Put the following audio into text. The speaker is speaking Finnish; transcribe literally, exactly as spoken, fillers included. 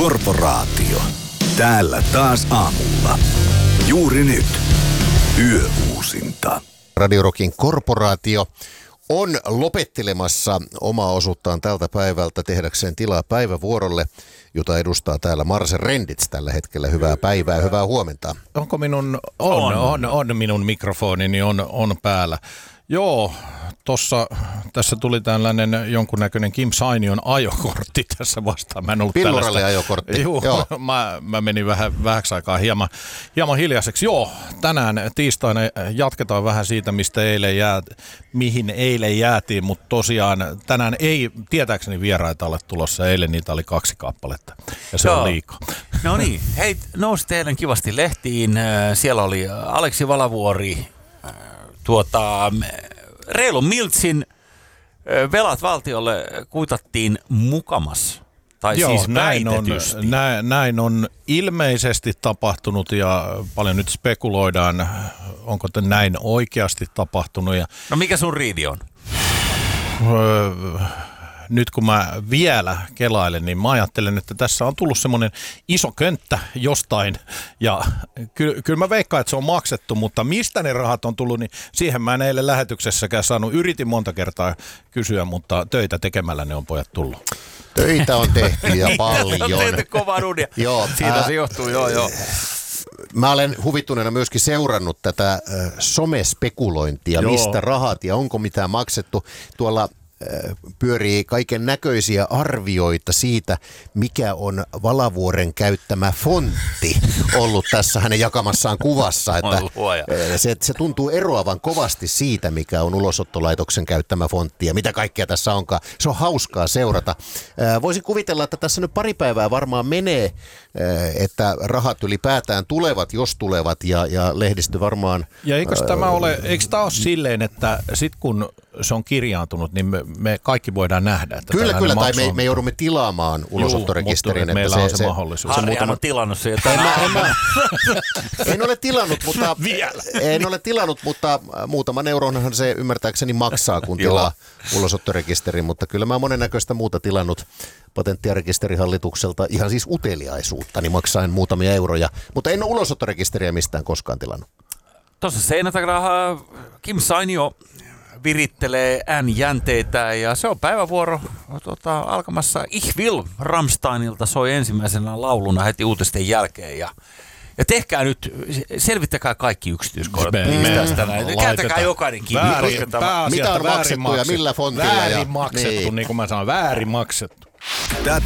Korporaatio. Täällä taas aamulla. Juuri nyt. Yöuusinta. Radio Rockin Korporaatio on lopettelemassa omaa osuuttaan tältä päivältä tehdäkseen tilaa päivävuorolle, jota edustaa täällä Marse Rendits tällä hetkellä. Hyvää päivää, hyvää huomenta. Onko minun, on, on, on, on minun mikrofonini on, on päällä. Joo, tossa, tässä tuli tällainen jonkunnäköinen Kim Sainion ajokortti tässä vastaan. Mä en ollut Pilluralle ajokortti. Juu, Joo. mä, mä menin vähän, vähäksi aikaa hieman, hieman hiljaiseksi. Joo, tänään tiistaina jatketaan vähän siitä, mistä eilen jää, mihin eilen jäätiin, mutta tosiaan tänään ei tietääkseni vieraita ole tulossa. Eilen niitä oli kaksi kappaletta ja se Joo. on liikaa. No niin, hei, nousit eilen kivasti lehtiin. Siellä oli Aleksi Valavuori, tuota, Reilun Miltsin velat valtiolle kuitattiin mukamas. Tai Joo, siis näin on, näin, näin on ilmeisesti tapahtunut ja paljon nyt spekuloidaan, onko te näin oikeasti tapahtunut. Ja, no mikä sun riidi on? Öö, nyt kun mä vielä kelailen, niin mä ajattelen, että tässä on tullut semmoinen iso könttä jostain. Ja ky- kyllä mä veikkaan, että se on maksettu, mutta mistä ne rahat on tullut, niin siihen mä en eilen lähetyksessäkään saanut. Yritin monta kertaa kysyä, mutta töitä tekemällä ne on pojat tullut. Töitä on tehty ja paljon. On tehty kovaa rudia. Joo, siitä ää, se johtuu, joo joo. Mä olen huvittuneena myöskin seurannut tätä äh, somespekulointia, joo. Mistä rahat ja onko mitään maksettu. Tuolla pyörii kaiken näköisiä arvioita siitä, mikä on Valavuoren käyttämä fontti ollut tässä hänen jakamassaan kuvassa. Että se, se tuntuu eroavan kovasti siitä, mikä on ulosottolaitoksen käyttämä fontti ja mitä kaikkea tässä onkaan. Se on hauskaa seurata. Voisin kuvitella, että tässä nyt pari päivää varmaan menee, että rahat ylipäätään tulevat, jos tulevat ja, ja lehdistö varmaan... Ja eikö tämä ole, eikö tämä ole silleen, että sit kun se on kirjaantunut, niin me, me kaikki voidaan nähdä. Että kyllä, kyllä, tai me, me joudumme tilaamaan ulosottorekisterin. Että meillä se, on se, se mahdollisuus. Harrihan muutama... on tilannut se en, mä, en, mä, en ole tilannut, mutta Vielä. en ole tilannut, mutta muutaman euronhan se ymmärtääkseni maksaa, kun tilaa ulosottorekisterin, mutta kyllä mä monennäköistä muuta tilannut patentti- ja rekisterihallitukselta ihan siis uteliaisuutta, niin maksaen muutamia euroja, mutta en ole ulosottorekisteriä mistään koskaan tilannut. Tuossa seinätakana Kim Sainio virittelee ääninjänteitä ja se on päivävuoro tota, alkamassa. Ich will Rammsteinilta soi ensimmäisenä lauluna heti uutisten jälkeen ja, ja tehkää nyt, selvittäkää kaikki yksityiskohdat. Kääntäkää jokainen kiinni. Väärin, mitä on maksettu ja millä fontilla? Väärin ja, maksettu, niin. niin kuin mä sanoin, väärin maksettu. Tätä